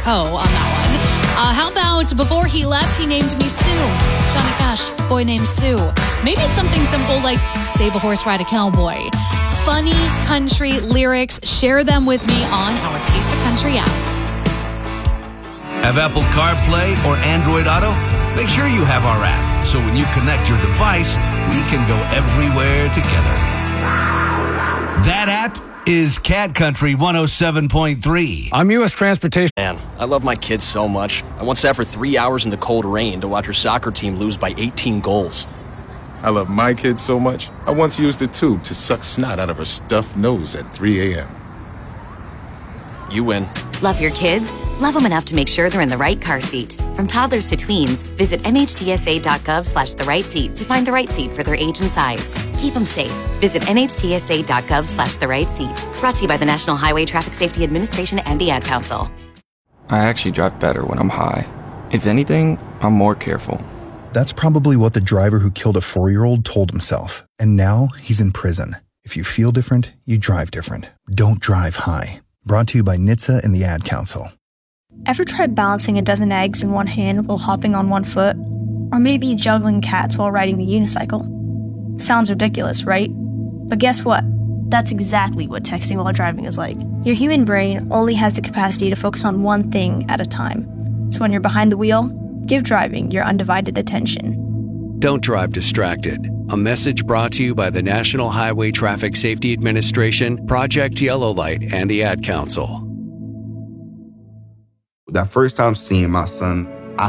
Co on that one. How about before he left, he named me Sue. Johnny Cash, boy named Sue. Maybe it's something simple like save a horse, ride a cowboy. Funny country lyrics. Share them with me on our Taste of Country app. Have Apple CarPlay or Android Auto? Make sure you have our app, so when you connect your device, we can go everywhere together. That app is Cat Country 107.3. I'm U.S. Transportation. Man, I love my kids so much. I once sat for 3 hours in the cold rain to watch her soccer team lose by 18 goals. I love my kids so much, I once used a tube to suck snot out of her stuffed nose at 3 a.m. You win. Love your kids? Love them enough to make sure they're in the right car seat. From toddlers to tweens, visit nhtsa.gov/the right seat to find the right seat for their age and size. Keep them safe. Visit nhtsa.gov/the right seat. Brought to you by the National Highway Traffic Safety Administration and the Ad Council. I actually drive better when I'm high. If anything, I'm more careful. That's probably what the driver who killed a 4-year-old told himself. And now he's in prison. If you feel different, you drive different. Don't drive high. Brought to you by NHTSA and the Ad Council. Ever tried balancing a dozen eggs in one hand while hopping on one foot? Or maybe juggling cats while riding the unicycle? Sounds ridiculous, right? But guess what? That's exactly what texting while driving is like. Your human brain only has the capacity to focus on one thing at a time. So when you're behind the wheel, give driving your undivided attention. Don't drive distracted. A message brought to you by the National Highway Traffic Safety Administration, Project Yellow Light, and the Ad Council. That first time seeing my son